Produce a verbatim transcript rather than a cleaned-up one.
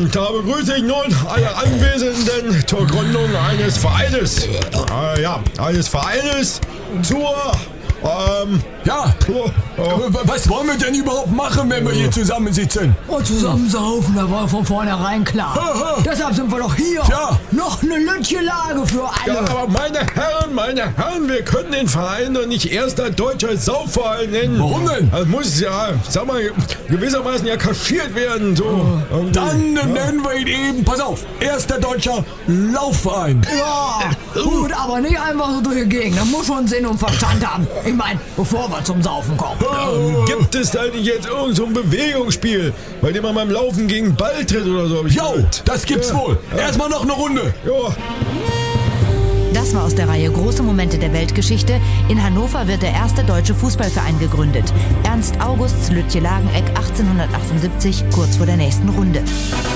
da begrüße ich nun alle Anwesenden zur Gründung eines Vereines. Äh, ja, eines Vereines zur... Ähm, Ja, zur, äh, was wollen wir denn überhaupt machen, wenn wir hier zusammensitzen? Oh, zusammen saufen, da war von vornherein klar. Aha. Deshalb sind wir doch hier. Ja. Noch eine Lütchenlage für ja, alle. aber meine Herren, meine Herren, wir können den Verein doch nicht erster deutscher Saufverein nennen. Warum denn? Das muss ja, sag mal, gewissermaßen ja kaschiert werden. So. Irgendwie. Dann nennen wir ihn eben, pass auf, erster deutscher Laufverein. Ja, gut, aber nicht einfach so durch die Gegend. Das muss schon Sinn und Verstand haben. Ich meine, bevor wir zum Saufen kommen. Ähm, gibt es da nicht jetzt irgend so ein Bewegungsspiel, bei dem man beim Laufen gegen den Ball tritt oder so? Hab ich Jo, gehört. das gibt's Ja. wohl. Erstmal noch eine Runde. Ja. Das war aus der Reihe Große Momente der Weltgeschichte. In Hannover wird der erste deutsche Fußballverein gegründet. Ernst Augusts Lütje Lageneck achtzehnhundertachtundsiebzig, kurz vor der nächsten Runde.